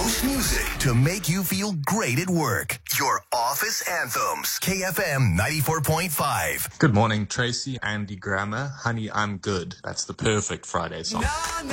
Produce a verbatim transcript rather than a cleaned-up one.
most music to make you feel great at work. Your office anthems. K F M ninety-four point five. Good morning, Tracy, Andy Grammer. Honey, I'm Good. That's the perfect Friday song.